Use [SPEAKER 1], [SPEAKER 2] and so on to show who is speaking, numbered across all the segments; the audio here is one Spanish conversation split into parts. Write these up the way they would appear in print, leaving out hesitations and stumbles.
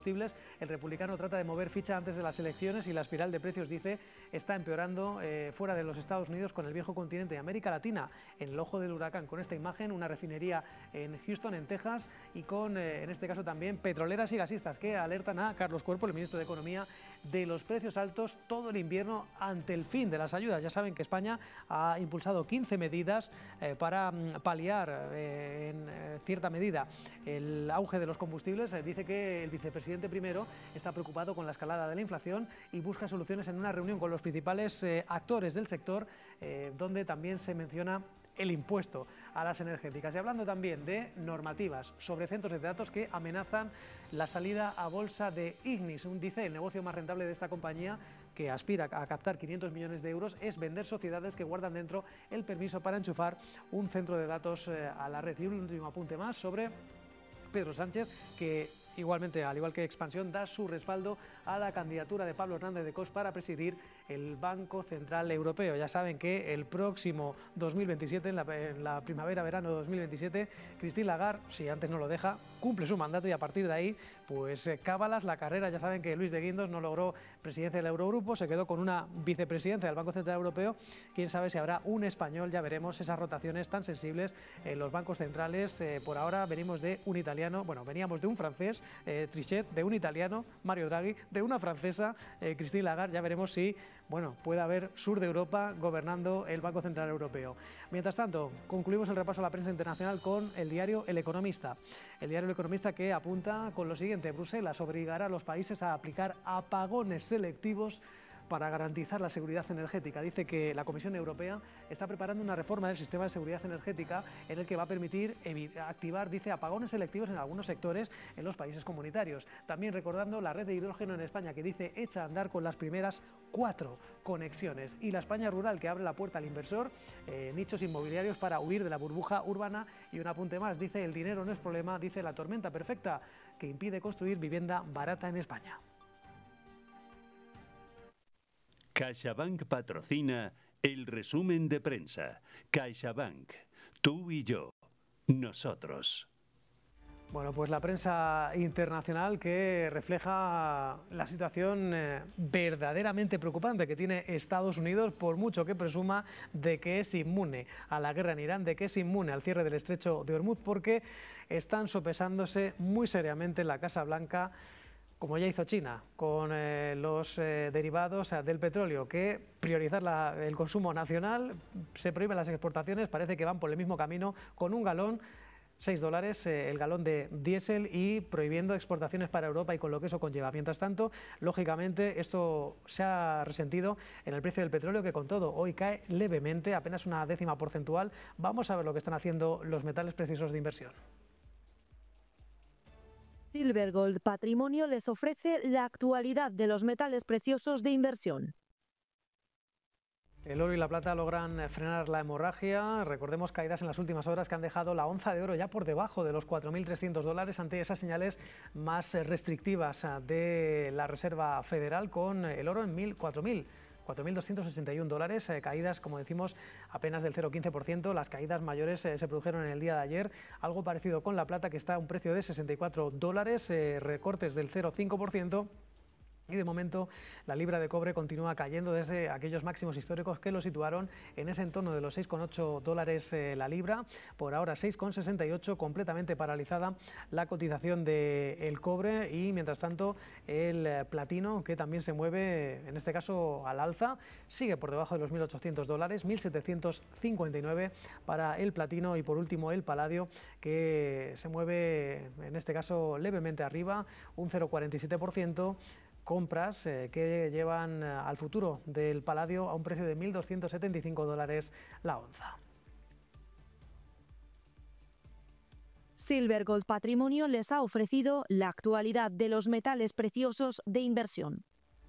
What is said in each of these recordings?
[SPEAKER 1] El republicano trata de mover ficha antes de las elecciones y la espiral de precios, dice, está empeorando fuera de los Estados Unidos, con el viejo continente de América Latina en el ojo del huracán. Con esta imagen, una refinería en Houston, en Texas, y con, en este caso también, petroleras y gasistas que alertan a Carlos Cuerpo, el ministro de Economía, de los precios altos todo el invierno ante el fin de las ayudas. Ya saben que España ha impulsado 15 medidas para paliar en cierta medida el auge de los combustibles. Dice que el vicepresidente primero está preocupado con la escalada de la inflación y busca soluciones en una reunión con los principales actores del sector, donde también se menciona el impuesto a las energéticas. Y hablando también de normativas sobre centros de datos que amenazan la salida a bolsa de Ignis. Dice, el negocio más rentable de esta compañía, que aspira a captar 500 millones de euros, es vender sociedades que guardan dentro el permiso para enchufar un centro de datos a la red. Y un último apunte más sobre Pedro Sánchez, que igualmente, al igual que Expansión, da su respaldo a la candidatura de Pablo Hernández de Cos para presidir el Banco Central Europeo. Ya saben que el próximo 2027, en la primavera-verano de 2027, Christine Lagarde, si antes no lo deja, cumple su mandato y a partir de ahí, pues cábalas la carrera. Ya saben que Luis de Guindos no logró presidencia del Eurogrupo, se quedó con una vicepresidencia del Banco Central Europeo. Quién sabe si habrá un español, ya veremos esas rotaciones tan sensibles en los bancos centrales. Por ahora venimos de un italiano, bueno, veníamos de un francés, Trichet, de un italiano, Mario Draghi, de una francesa, Christine Lagarde. Ya veremos si, bueno, puede haber sur de Europa gobernando el Banco Central Europeo. Mientras tanto, concluimos el repaso a la prensa internacional con el diario El Economista. El diario El Economista, que apunta con lo siguiente: Bruselas obligará a los países a aplicar apagones selectivos para garantizar la seguridad energética. Dice que la Comisión Europea está preparando una reforma del sistema de seguridad energética en el que va a permitir activar, dice, apagones selectivos en algunos sectores en los países comunitarios. También recordando la red de hidrógeno en España, que dice echa a andar con las primeras 4 conexiones. Y la España rural, que abre la puerta al inversor, nichos inmobiliarios para huir de la burbuja urbana. Y un apunte más, dice, el dinero no es problema, dice, la tormenta perfecta que impide construir vivienda barata en España.
[SPEAKER 2] CaixaBank patrocina el resumen de prensa. CaixaBank, tú y yo, nosotros.
[SPEAKER 1] Bueno, pues la prensa internacional, que refleja la situación verdaderamente preocupante que tiene Estados Unidos, por mucho que presuma de que es inmune a la guerra en Irán, de que es inmune al cierre del estrecho de Hormuz, porque están sopesándose muy seriamente en la Casa Blanca, como ya hizo China, con los derivados del petróleo, que priorizar el consumo nacional, se prohíben las exportaciones, parece que van por el mismo camino, con un galón, $6 el galón de diésel, y prohibiendo exportaciones para Europa y con lo que eso conlleva. Mientras tanto, lógicamente, esto se ha resentido en el precio del petróleo, que con todo hoy cae levemente, apenas una décima porcentual. Vamos a ver lo que están haciendo los metales preciosos de inversión.
[SPEAKER 3] Silver Gold Patrimonio les ofrece la actualidad de los metales preciosos de inversión.
[SPEAKER 1] El oro y la plata logran frenar la hemorragia. Recordemos caídas en las últimas horas que han dejado la onza de oro ya por debajo de los $4.300 ante esas señales más restrictivas de la Reserva Federal, con el oro en $4.281, caídas, como decimos, apenas del 0,15%. Las caídas mayores se produjeron en el día de ayer, algo parecido con la plata, que está a un precio de $64, recortes del 0,5%. Y de momento la libra de cobre continúa cayendo desde aquellos máximos históricos que lo situaron en ese entorno de los $6,8 la libra. Por ahora 6,68, completamente paralizada la cotización del cobre. Y mientras tanto el platino, que también se mueve, en este caso al alza, sigue por debajo de los $1.800, 1.759 para el platino. Y por último el paladio, que se mueve en este caso levemente arriba, un 0,47%. Compras que llevan al futuro del paladio a un precio de $1.275 la onza.
[SPEAKER 3] Silver Gold Patrimonio les ha ofrecido la actualidad de los metales preciosos de inversión.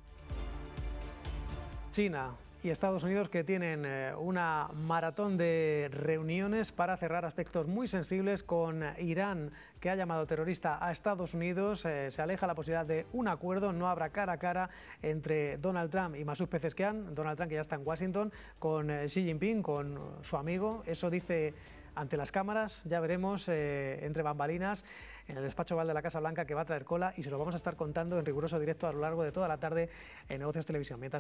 [SPEAKER 1] China y Estados Unidos, que tienen una maratón de reuniones para cerrar aspectos muy sensibles con Irán, que ha llamado terrorista a Estados Unidos. Se aleja la posibilidad de un acuerdo, no habrá cara a cara entre Donald Trump y Masoud Pezeshkian. Donald Trump, que ya está en Washington, con Xi Jinping, con su amigo. Eso dice ante las cámaras, ya veremos entre bambalinas. en el despacho Oval de la Casa Blanca que va a traer cola y se lo vamos a estar contando en riguroso directo a lo largo de toda la tarde en Negocios Televisión. Mientras